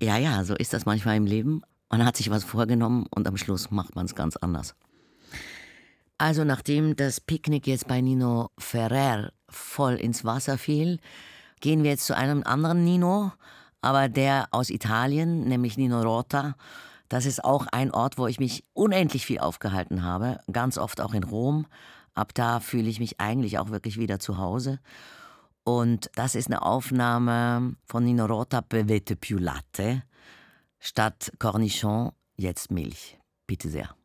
Ja, ja, so ist das manchmal im Leben. Man hat sich was vorgenommen und am Schluss macht man es ganz anders. Also nachdem das Picknick jetzt bei Nino Ferrer voll ins Wasser fiel, gehen wir jetzt zu einem anderen Nino, aber der aus Italien, nämlich Nino Rota. Das ist auch ein Ort, wo ich mich unendlich viel aufgehalten habe, ganz oft auch in Rom. Ab da fühle ich mich eigentlich auch wirklich wieder zu Hause. Und das ist eine Aufnahme von Nino Rota, Bevete più latte, statt Cornichon jetzt Milch. Bitte sehr.